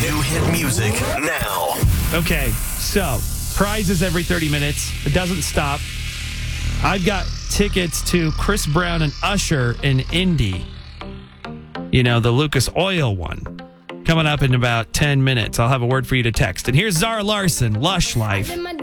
New hit music now. Okay, so prizes every 30 minutes. It doesn't stop. I've got tickets to Chris Brown and Usher in Indy. You know, the Lucas Oil one. Coming up in about 10 minutes. I'll have a word for you to text. And here's Zara Larson, Lush Life.